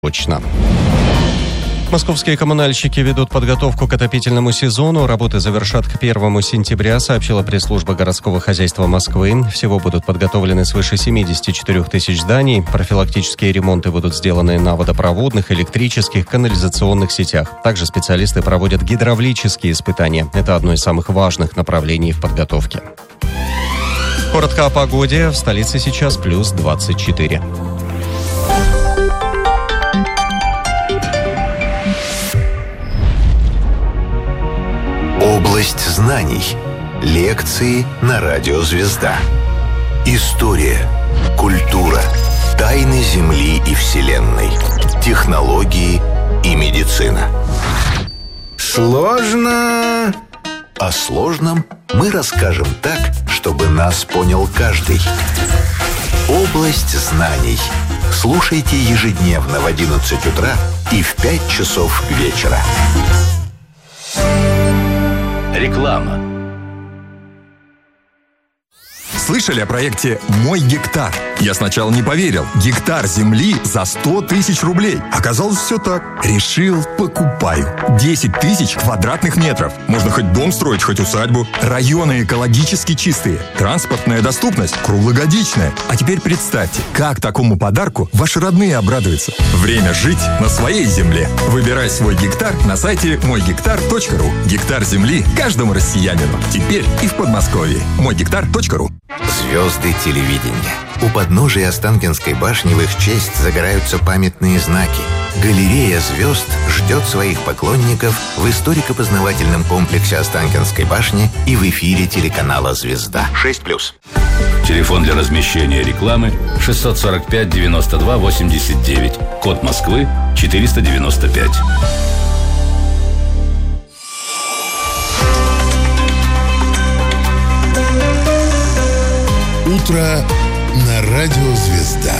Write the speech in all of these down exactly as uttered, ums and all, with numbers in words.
Точно. Московские коммунальщики ведут подготовку к отопительному сезону. Работы завершат к первому сентября, сообщила пресс-служба городского хозяйства Москвы. Всего будут подготовлены свыше семьдесят четыре тысячи зданий. Профилактические ремонты будут сделаны на водопроводных, электрических, канализационных сетях. Также специалисты проводят гидравлические испытания. Это одно из самых важных направлений в подготовке. Коротко о погоде. В столице сейчас плюс двадцать четыре. Область знаний. Лекции на радио «Звезда». История, культура, тайны Земли и Вселенной, технологии и медицина. Сложно. О сложном мы расскажем так, чтобы нас понял каждый. Область знаний. Слушайте ежедневно в одиннадцать утра и в пять часов вечера. Реклама. Слышали о проекте «Мой гектар»? Я сначала не поверил. Гектар земли за сто тысяч рублей. Оказалось, все так. Решил, покупаю. десять тысяч квадратных метров. Можно хоть дом строить, хоть усадьбу. Районы экологически чистые. Транспортная доступность круглогодичная. А теперь представьте, как такому подарку ваши родные обрадуются. Время жить на своей земле. Выбирай свой гектар на сайте мой гектар точка ру. Гектар земли каждому россиянину. Теперь и в Подмосковье. мой гектар точка ру. Звезды телевидения. У подножия Останкинской башни в их честь загораются памятные знаки. Галерея звезд ждет своих поклонников в историко-познавательном комплексе Останкинской башни и в эфире телеканала «Звезда». шесть плюс. Телефон для размещения рекламы шестьсот сорок пять девяносто два восемьдесят девять. Код Москвы четыреста девяносто пять. Утро на радио «Звезда».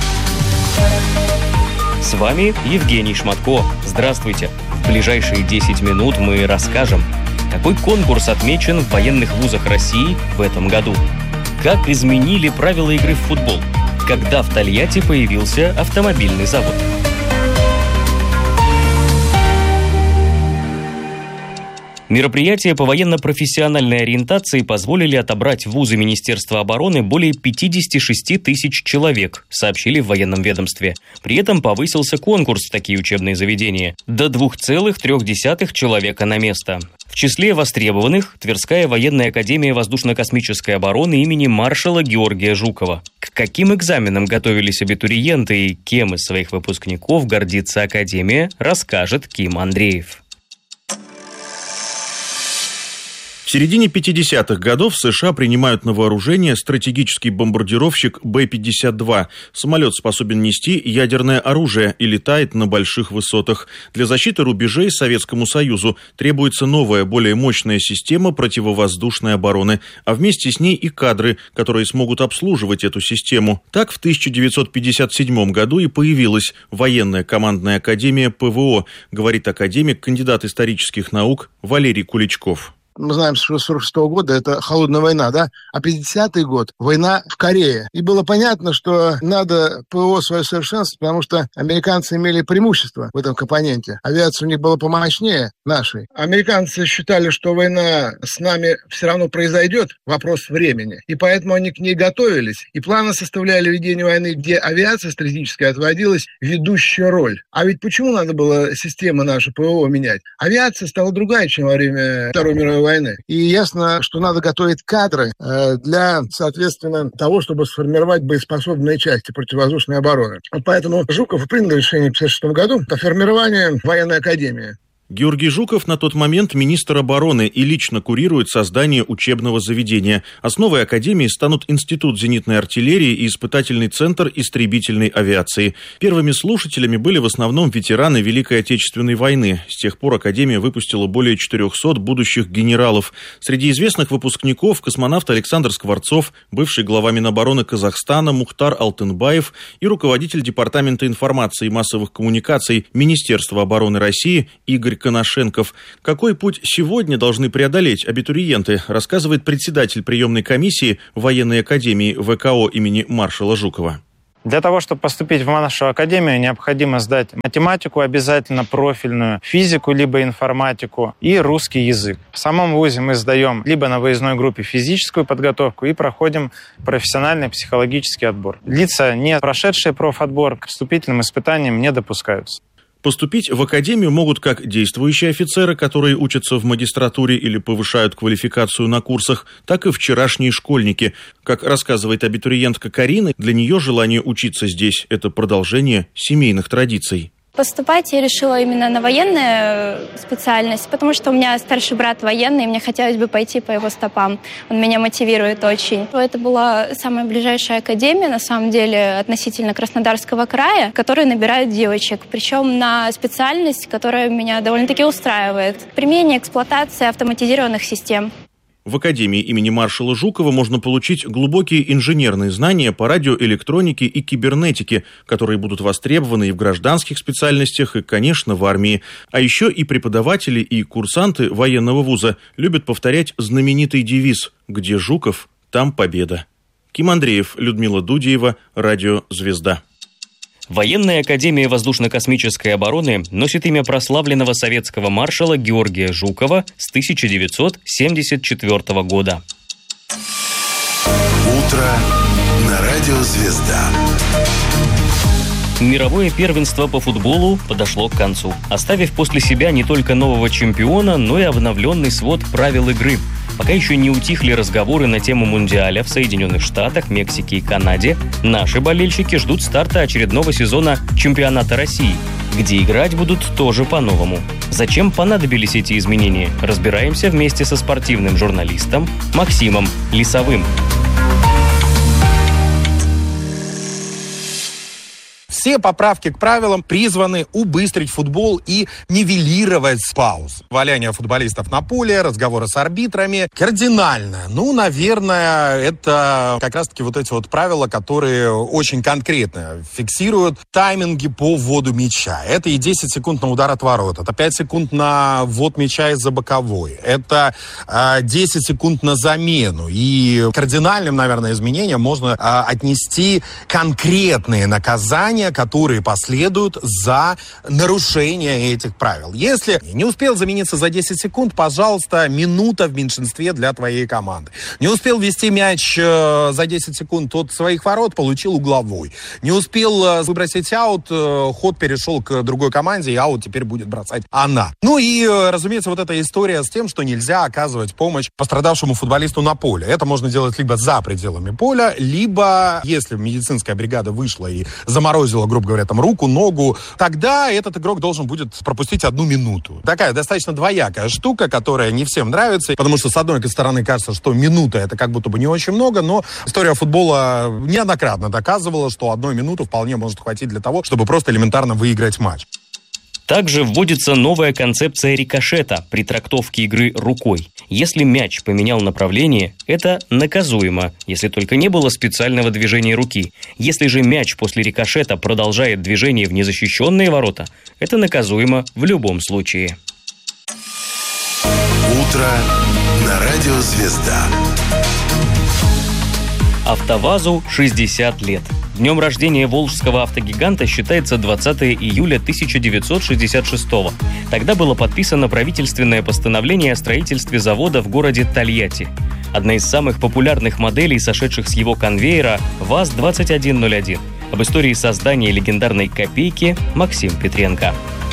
С вами Евгений Шматко. Здравствуйте. В ближайшие десять минут мы расскажем, какой конкурс отмечен в военных вузах России в этом году, как изменили правила игры в футбол, когда в Тольятти появился автомобильный завод. Мероприятия по военно-профессиональной ориентации позволили отобрать в вузы Министерства обороны более пятьдесят шесть тысяч человек, сообщили в военном ведомстве. При этом повысился конкурс в такие учебные заведения до две целых три десятых человека на место. В числе востребованных Тверская военная академия воздушно-космической обороны имени маршала Георгия Жукова. К каким экзаменам готовились абитуриенты и кем из своих выпускников гордится академия, расскажет Ким Андреев. В середине пятидесятых годов США принимают на вооружение стратегический бомбардировщик Бэ пятьдесят два. Самолет способен нести ядерное оружие и летает на больших высотах. Для защиты рубежей Советскому Союзу требуется новая, более мощная система противовоздушной обороны, а вместе с ней и кадры, которые смогут обслуживать эту систему. Так в тысяча девятьсот пятьдесят седьмом году и появилась военная командная академия Пэ Вэ О, говорит академик, кандидат исторических наук Валерий Куличков. Мы знаем, что с сорок шестого года это холодная война, да? А пятидесятый год – война в Корее. И было понятно, что надо Пэ Вэ О свое совершенствовать, потому что американцы имели преимущество в этом компоненте. Авиация у них была помощнее нашей. Американцы считали, что война с нами все равно произойдет, вопрос времени. И поэтому они к ней готовились. И планы составляли ведение войны, где авиация стратегическая отводилась ведущую роль. А ведь почему надо было систему нашу Пэ Вэ О менять? Авиация стала другая, чем во время Второй мировой войны. И ясно, что надо готовить кадры э, для, соответственно, того, чтобы сформировать боеспособные части противовоздушной обороны. Вот поэтому Жуков принял решение в пятьдесят шестом году о формировании военной академии. Георгий Жуков на тот момент министр обороны и лично курирует создание учебного заведения. Основой академии станут Институт зенитной артиллерии и испытательный центр истребительной авиации. Первыми слушателями были в основном ветераны Великой Отечественной войны. С тех пор академия выпустила более четырехсот будущих генералов. Среди известных выпускников космонавт Александр Скворцов, бывший глава Минобороны Казахстана Мухтар Алтынбаев и руководитель Департамента информации и массовых коммуникаций Министерства обороны России Игорь Коношенков. Какой путь сегодня должны преодолеть абитуриенты, рассказывает председатель приемной комиссии военной академии Вэ Ка О имени маршала Жукова. Для того, чтобы поступить в нашу академию, необходимо сдать математику обязательно профильную, физику либо информатику и русский язык. В самом вузе мы сдаем либо на выездной группе физическую подготовку и проходим профессиональный психологический отбор. Лица, не прошедшие профотбор, к вступительным испытаниям не допускаются. Поступить в академию могут как действующие офицеры, которые учатся в магистратуре или повышают квалификацию на курсах, так и вчерашние школьники. Как рассказывает абитуриентка Карина, для нее желание учиться здесь – это продолжение семейных традиций. Поступать я решила именно на военную специальность, потому что у меня старший брат военный, и мне хотелось бы пойти по его стопам. Он меня мотивирует очень. Это была самая ближайшая академия, на самом деле, относительно Краснодарского края, которая набирает девочек. Причем на специальность, которая меня довольно-таки устраивает. Применение, эксплуатация автоматизированных систем. В Академии имени маршала Жукова можно получить глубокие инженерные знания по радиоэлектронике и кибернетике, которые будут востребованы и в гражданских специальностях, и, конечно, в армии. А еще и преподаватели, и курсанты военного вуза любят повторять знаменитый девиз «Где Жуков, там победа». Ким Андреев, Людмила Дудеева, Радио «Звезда». Военная академия воздушно-космической обороны носит имя прославленного советского маршала Георгия Жукова с тысяча девятьсот семьдесят четвёртого года. Утро на Радио «Звезда». Мировое первенство по футболу подошло к концу, оставив после себя не только нового чемпиона, но и обновленный свод правил игры. Пока еще не утихли разговоры на тему Мундиаля в Соединенных Штатах, Мексике и Канаде, наши болельщики ждут старта очередного сезона Чемпионата России, где играть будут тоже по-новому. Зачем понадобились эти изменения, разбираемся вместе со спортивным журналистом Максимом Лисовым. Все поправки к правилам призваны убыстрить футбол и нивелировать пауз. Валяние футболистов на поле, разговоры с арбитрами. Кардинально. Ну, наверное, это как раз-таки вот эти вот правила, которые очень конкретно фиксируют тайминги по вводу мяча. Это и десять секунд на удар от ворот, это пять секунд на ввод мяча из-за боковой, это э, десять секунд на замену. И кардинальным, наверное, изменением можно э, отнести конкретные наказания, которые последуют за нарушение этих правил. Если не успел замениться за десять секунд, пожалуйста, минута в меньшинстве для твоей команды. Не успел ввести мяч э, за десять секунд от своих ворот, получил угловой. Не успел э, выбросить аут, э, ход перешел к другой команде, и аут теперь будет бросать она. Ну и, э, разумеется, вот эта история с тем, что нельзя оказывать помощь пострадавшему футболисту на поле. Это можно делать либо за пределами поля, либо, если медицинская бригада вышла и заморозила, грубо говоря, там руку, ногу, тогда этот игрок должен будет пропустить одну минуту. Такая достаточно двоякая штука, которая не всем нравится, потому что с одной стороны кажется, что минута это как будто бы не очень много, но история футбола неоднократно доказывала, что одной минуты вполне может хватить для того, чтобы просто элементарно выиграть матч. Также вводится новая концепция рикошета при трактовке игры рукой. Если мяч поменял направление, это наказуемо, если только не было специального движения руки. Если же мяч после рикошета продолжает движение в незащищенные ворота, это наказуемо в любом случае. Утро на Радио «Звезда». АвтоВАЗу шестьдесят лет. Днем рождения волжского автогиганта считается двадцатого июля тысяча девятьсот шестьдесят шестого. Тогда было подписано правительственное постановление о строительстве завода в городе Тольятти. Одна из самых популярных моделей, сошедших с его конвейера, ВАЗ двадцать один ноль один. Об истории создания легендарной «Копейки» Максим Петренко.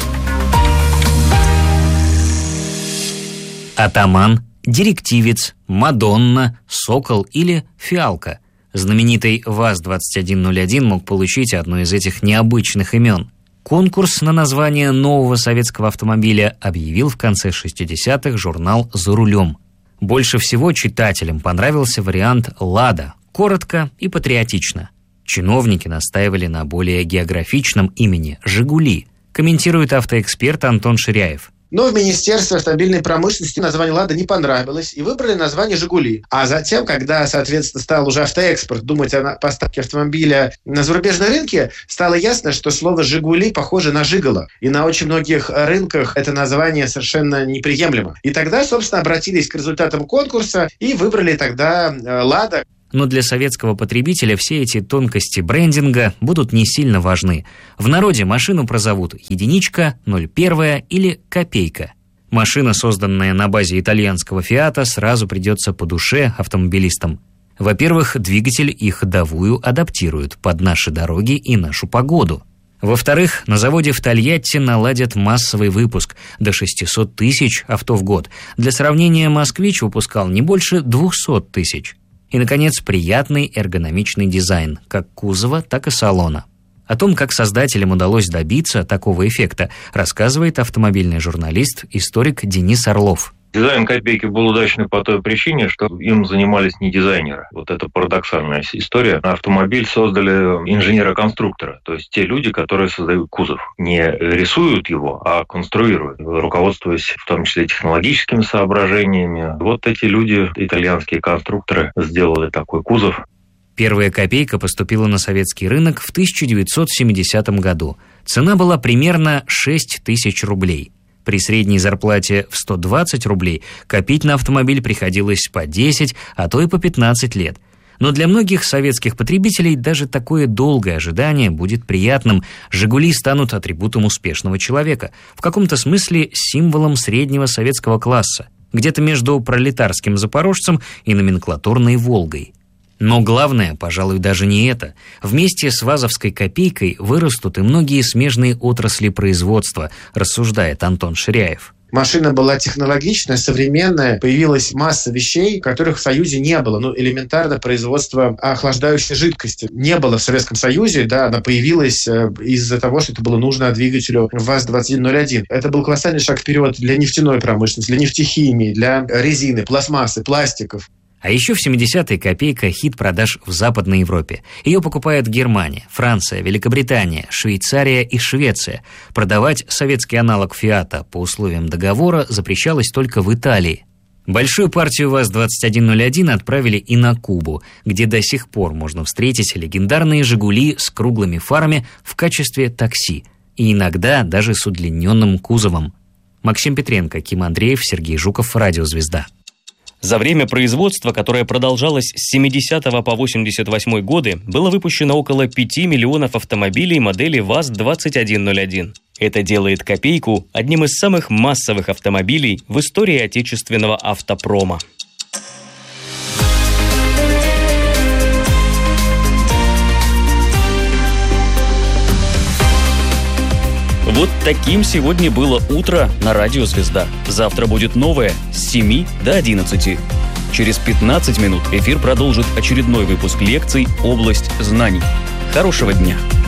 Атаман, директивец, Мадонна, Сокол или Фиалка. Знаменитый ВАЗ двадцать один ноль один мог получить одно из этих необычных имен. Конкурс на название нового советского автомобиля объявил в конце шестидесятых журнал «За рулем». Больше всего читателям понравился вариант «Лада», коротко и патриотично. Чиновники настаивали на более географичном имени «Жигули», комментирует автоэксперт Антон Ширяев. Но в Министерстве автомобильной промышленности название «Лада» не понравилось, и выбрали название «Жигули». А затем, когда, соответственно, стал уже автоэкспорт думать о поставке автомобиля на зарубежные рынки, стало ясно, что слово «Жигули» похоже на «Жиголо». И на очень многих рынках это название совершенно неприемлемо. И тогда, собственно, обратились к результатам конкурса и выбрали тогда «Лада». Но для советского потребителя все эти тонкости брендинга будут не сильно важны. В народе машину прозовут единичка, ноль первая или копейка. Машина, созданная на базе итальянского «Фиата», сразу придется по душе автомобилистам. Во-первых, двигатель и ходовую адаптируют под наши дороги и нашу погоду. Во-вторых, на заводе в Тольятти наладят массовый выпуск до шестьсот тысяч авто в год. Для сравнения, «Москвич» выпускал не больше двести тысяч. И, наконец, приятный эргономичный дизайн, как кузова, так и салона. О том, как создателям удалось добиться такого эффекта, рассказывает автомобильный журналист, историк Денис Орлов. Дизайн «Копейки» был удачный по той причине, что им занимались не дизайнеры. Вот это парадоксальная история. Автомобиль создали инженеры-конструкторы, то есть те люди, которые создают кузов. Не рисуют его, а конструируют, руководствуясь в том числе технологическими соображениями. Вот эти люди, итальянские конструкторы, сделали такой кузов. Первая «Копейка» поступила на советский рынок в тысяча девятьсот семидесятом году. Цена была примерно шесть тысяч рублей. При средней зарплате в сто двадцать рублей копить на автомобиль приходилось по десять, а то и по пятнадцать лет. Но для многих советских потребителей даже такое долгое ожидание будет приятным. «Жигули» станут атрибутом успешного человека, в каком-то смысле символом среднего советского класса, где-то между пролетарским «Запорожцем» и номенклатурной «Волгой». Но главное, пожалуй, даже не это. Вместе с ВАЗовской «Копейкой» вырастут и многие смежные отрасли производства, рассуждает Антон Ширяев. Машина была технологичная, современная, появилась масса вещей, которых в Союзе не было. Ну, элементарно производство охлаждающей жидкости не было в Советском Союзе, да, она появилась из-за того, что это было нужно двигателю ВАЗ двадцать один ноль один. Это был колоссальный шаг вперед для нефтяной промышленности, для нефтехимии, для резины, пластмассы, пластиков. А еще в семидесятые «Копейка» — хит продаж в Западной Европе. Ее покупают Германия, Франция, Великобритания, Швейцария и Швеция. Продавать советский аналог «Фиата» по условиям договора запрещалось только в Италии. Большую партию ВАЗ двадцать один ноль один отправили и на Кубу, где до сих пор можно встретить легендарные «Жигули» с круглыми фарами в качестве такси. И иногда даже с удлиненным кузовом. Максим Петренко, Ким Андреев, Сергей Жуков, Радиозвезда. За время производства, которое продолжалось с семидесятого по восемьдесят восьмой годы, было выпущено около пяти миллионов автомобилей модели ВАЗ двадцать один ноль один. Это делает «Копейку» одним из самых массовых автомобилей в истории отечественного автопрома. Вот таким сегодня было утро на Радио Звезда. Завтра будет новое с семи до одиннадцати. Через пятнадцать минут эфир продолжит очередной выпуск лекций «Область знаний». Хорошего дня!